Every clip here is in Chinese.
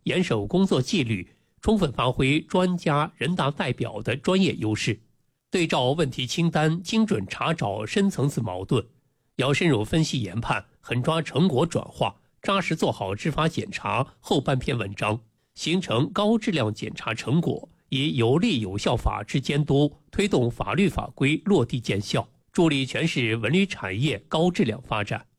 严守工作纪律，充分发挥专家、人大代表的专业优势，对照问题清单，精准查找深层次矛盾，要深入分析研判，狠抓成果转化，扎实做好执法检查后半篇文章，形成高质量检查成果，以有力有效法治监督推动法律法规落地见效，助力全市文旅产业高质量发展。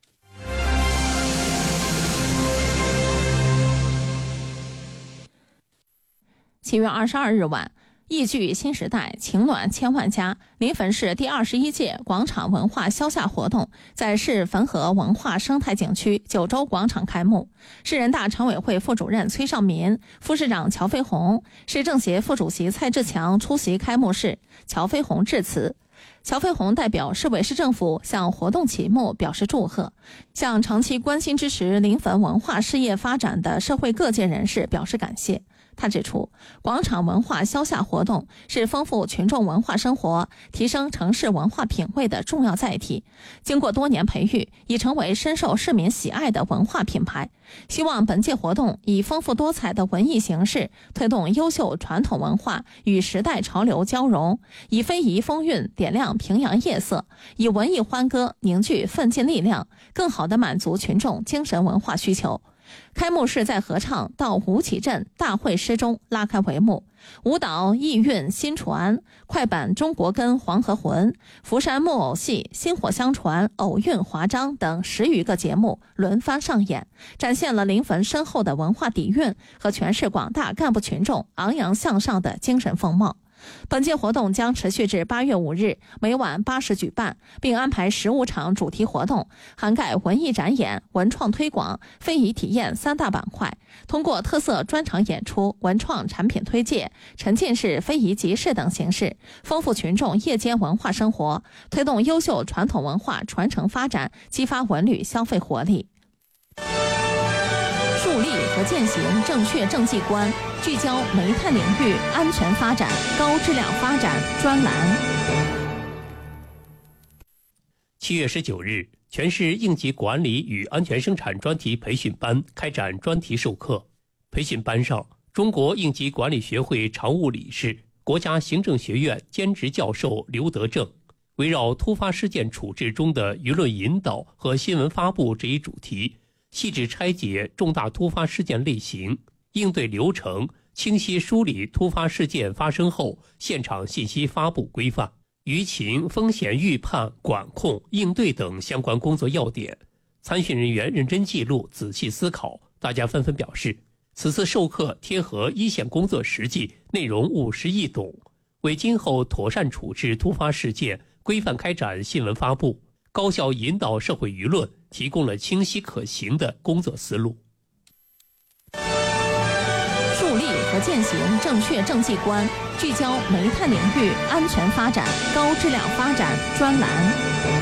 7月22日晚，忆剧新时代，情暖千万家，临汾市第21届广场文化消夏活动在市汾河文化生态景区九州广场开幕。市人大常委会副主任崔尚民、副市长乔飞鸿、市政协副主席蔡志强出席开幕式。乔飞鸿致辞。乔飞鸿代表市委市政府向活动启幕表示祝贺，向长期关心支持临汾文化事业发展的社会各界人士表示感谢。他指出，广场文化消夏活动是丰富群众文化生活、提升城市文化品味的重要载体，经过多年培育，已成为深受市民喜爱的文化品牌。希望本届活动以丰富多彩的文艺形式，推动优秀传统文化与时代潮流交融，以非遗风韵点亮平阳夜色，以文艺欢歌凝聚奋进力量，更好地满足群众精神文化需求。开幕式在合唱到吴起镇大会诗中拉开帷幕，舞蹈意韵新传、快板中国根黄河魂、福山木偶戏薪火相传、偶韵华章等10余个节目轮番上演，展现了临汾深厚的文化底蕴和全市广大干部群众昂扬向上的精神风貌。本届活动将持续至8月5日，每晚8时举办，并安排15场主题活动，涵盖文艺展演、文创推广、非遗体验3大板块。通过特色专场演出、文创产品推介、沉浸式非遗集市等形式，丰富群众夜间文化生活，推动优秀传统文化传承发展，激发文旅消费活力。树立和践行正确政绩观，聚焦煤炭领域安全发展、高质量发展专栏。 7月19日，全市应急管理与安全生产专题培训班开展专题授课。培训班上，中国应急管理学会常务理事、国家行政学院兼职教授刘德正，围绕突发事件处置中的舆论引导和新闻发布这一主题，细致拆解重大突发事件类型、应对流程，清晰梳理突发事件发生后现场信息发布规范、舆情风险预判、管控、应对等相关工作要点。参训人员认真记录、仔细思考，大家纷纷表示，此次授课贴合一线工作实际，内容务实易懂，为今后妥善处置突发事件、规范开展新闻发布、高效引导社会舆论提供了清晰可行的工作思路。 树立和践行正确政绩观，聚焦煤炭领域安全发展、高质量发展专栏。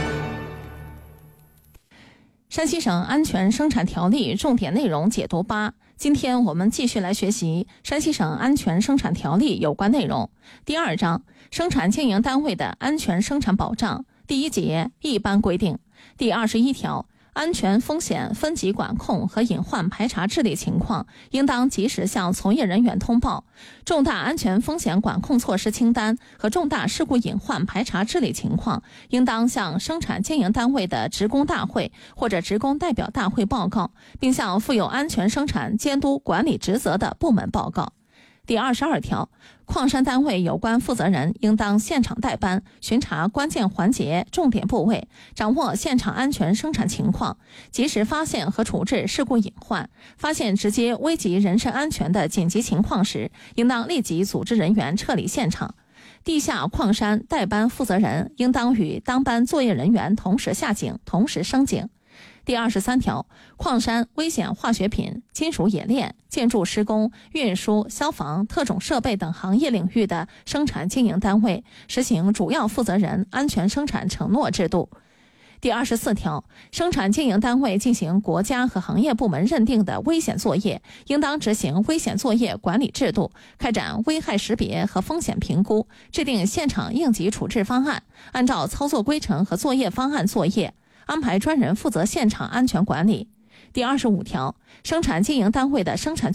山西省安全生产条例重点内容解读8，今天我们继续来学习山西省安全生产条例有关内容。第2章，生产经营单位的安全生产保障。第1节，一般规定。第21条，安全风险分级管控和隐患排查治理情况，应当及时向从业人员通报。重大安全风险管控措施清单和重大事故隐患排查治理情况，应当向生产经营单位的职工大会或者职工代表大会报告，并向负有安全生产监督管理职责的部门报告。第22条，矿山单位有关负责人应当现场带班，巡查关键环节、重点部位，掌握现场安全生产情况，及时发现和处置事故隐患。发现直接危及人身安全的紧急情况时，应当立即组织人员撤离现场。地下矿山带班负责人应当与当班作业人员同时下井、同时升井。第23条，矿山、危险化学品、金属冶炼、建筑施工、运输、消防、特种设备等行业领域的生产经营单位，实行主要负责人安全生产承诺制度。第24条，生产经营单位进行国家和行业部门认定的危险作业，应当执行危险作业管理制度，开展危害识别和风险评估，制定现场应急处置方案，按照操作规程和作业方案作业，安排专人负责现场安全管理。第25条，生产经营单位的生产